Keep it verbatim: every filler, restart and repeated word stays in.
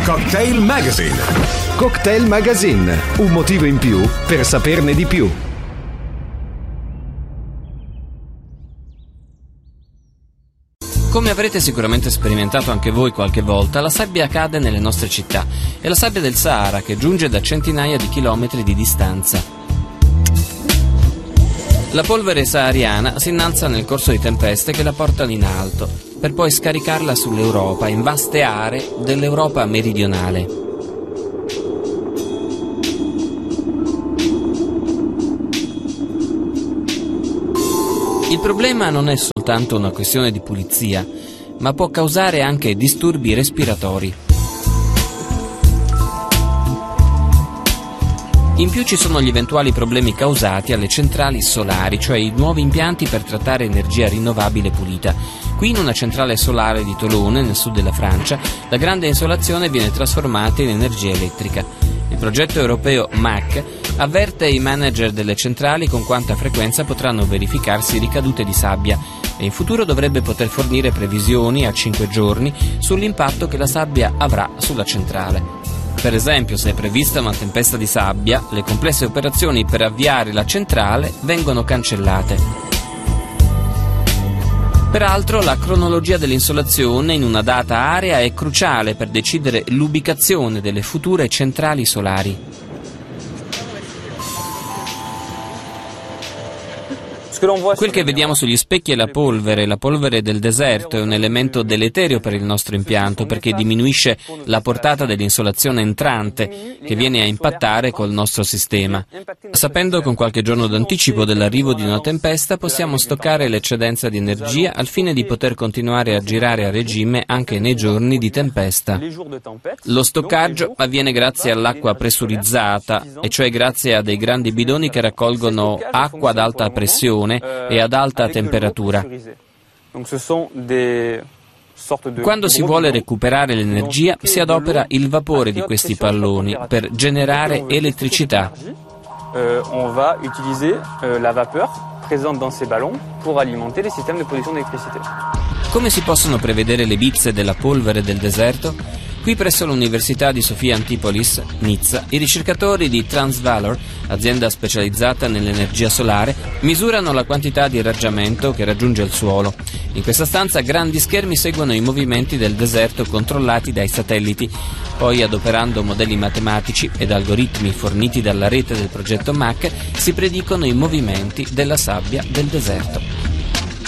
Cocktail Magazine. Cocktail Magazine, un motivo in più per saperne di più. Come avrete sicuramente sperimentato anche voi qualche volta, la sabbia cade nelle nostre città. È la sabbia del Sahara che giunge da centinaia di chilometri di distanza. La polvere sahariana si innalza nel corso di tempeste che la portano in alto, per poi scaricarla sull'Europa, in vaste aree dell'Europa meridionale. Il problema non è soltanto una questione di pulizia, ma può causare anche disturbi respiratori. In più ci sono gli eventuali problemi causati alle centrali solari, cioè i nuovi impianti per trattare energia rinnovabile pulita. Qui in una centrale solare di Tolone, nel sud della Francia, la grande insolazione viene trasformata in energia elettrica. Il progetto europeo M A C avverte i manager delle centrali con quanta frequenza potranno verificarsi ricadute di sabbia e in futuro dovrebbe poter fornire previsioni a cinque giorni sull'impatto che la sabbia avrà sulla centrale. Per esempio, se è prevista una tempesta di sabbia, le complesse operazioni per avviare la centrale vengono cancellate. Peraltro, la cronologia dell'insolazione in una data area è cruciale per decidere l'ubicazione delle future centrali solari. Quel che vediamo sugli specchi è la polvere. La polvere del deserto è un elemento deleterio per il nostro impianto perché diminuisce la portata dell'insolazione entrante che viene a impattare col nostro sistema. Sapendo con qualche giorno d'anticipo dell'arrivo di una tempesta, possiamo stoccare l'eccedenza di energia al fine di poter continuare a girare a regime anche nei giorni di tempesta. Lo stoccaggio avviene grazie all'acqua pressurizzata, e cioè grazie a dei grandi bidoni che raccolgono acqua ad alta pressione e ad alta temperatura. Quando si vuole recuperare l'energia, si adopera il vapore di questi palloni per generare elettricità. On va utiliser la vapeur présente dans ces ballons pour alimenter les systèmes de production d'électricité. Come si possono prevedere le bizze della polvere del deserto? Qui presso l'Università di Sofia Antipolis, Nizza, i ricercatori di Transvalor, azienda specializzata nell'energia solare, misurano la quantità di irraggiamento che raggiunge il suolo. In questa stanza grandi schermi seguono i movimenti del deserto controllati dai satelliti. Poi, adoperando modelli matematici ed algoritmi forniti dalla rete del progetto M A C, si predicono i movimenti della sabbia del deserto.